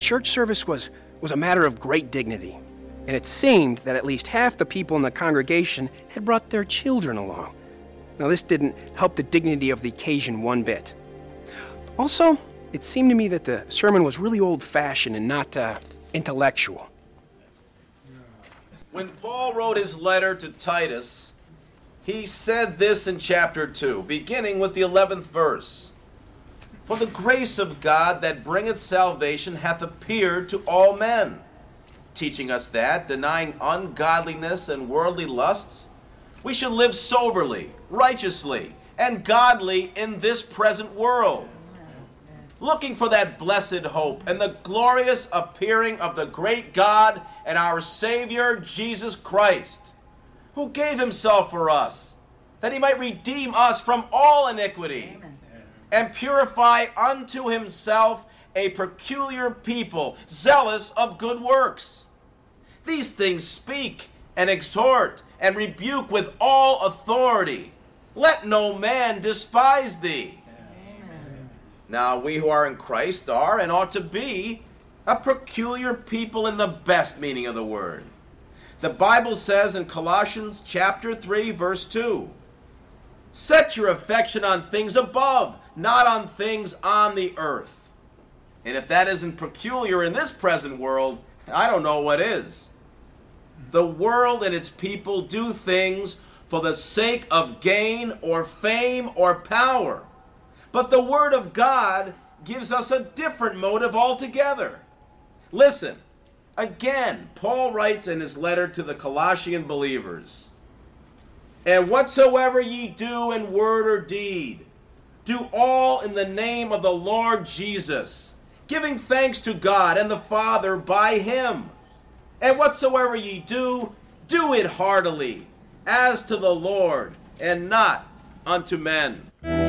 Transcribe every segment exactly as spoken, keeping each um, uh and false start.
church service was, was a matter of great dignity, and it seemed that at least half the people in the congregation had brought their children along. Now, this didn't help the dignity of the occasion one bit. Also, it seemed to me that the sermon was really old-fashioned and not uh, intellectual. When Paul wrote his letter to Titus, he said this in chapter two, beginning with the eleventh verse. For the grace of God that bringeth salvation hath appeared to all men, teaching us that, denying ungodliness and worldly lusts, we should live soberly, righteously, and godly in this present world, looking for that blessed hope and the glorious appearing of the great God and our Savior, Jesus Christ, who gave himself for us, that he might redeem us from all iniquity, and purify unto himself a peculiar people, zealous of good works. These things speak and exhort and rebuke with all authority. Let no man despise thee. Amen. Now we who are in Christ are and ought to be a peculiar people in the best meaning of the word. The Bible says in Colossians chapter three, verse two, set your affection on things above, not on things on the earth. And if that isn't peculiar in this present world, I don't know what is. The world and its people do things for the sake of gain or fame or power. But the Word of God gives us a different motive altogether. Listen, again, Paul writes in his letter to the Colossian believers, and whatsoever ye do in word or deed, do all in the name of the Lord Jesus, giving thanks to God and the Father by him. And whatsoever ye do, do it heartily, as to the Lord, and not unto men.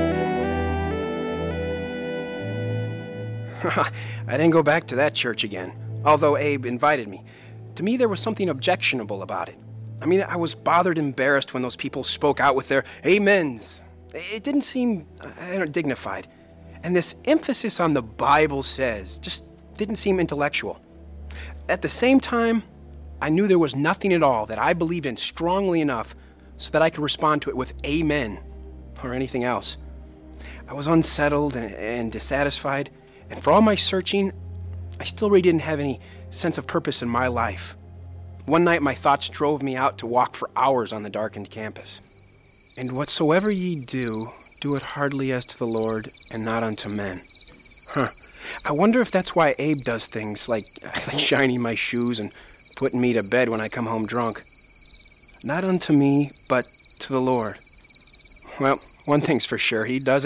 I didn't go back to that church again, although Abe invited me. To me, there was something objectionable about it. I mean, I was bothered and embarrassed when those people spoke out with their amens. It didn't seem I don't know, dignified. And this emphasis on the Bible says just didn't seem intellectual. At the same time, I knew there was nothing at all that I believed in strongly enough so that I could respond to it with amen or anything else. I was unsettled and, and dissatisfied, and for all my searching, I still really didn't have any sense of purpose in my life. One night my thoughts drove me out to walk for hours on the darkened campus. And whatsoever ye do, do it heartily as to the Lord and not unto men. Huh. I wonder if that's why Abe does things like, like shining my shoes and putting me to bed when I come home drunk. Not unto me, but to the Lord. Well, one thing's for sure, he does it.